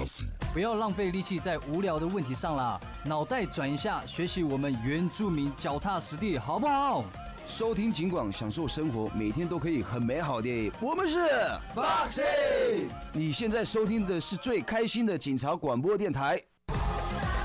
不要浪费力气在无聊的问题上啦，脑袋转一下，学习我们原住民脚踏实地，好不好？ 收听警广，享受生活，每天都可以很美好的。我们是 Boxing。 你现在收听的是最开心的警察广播电台。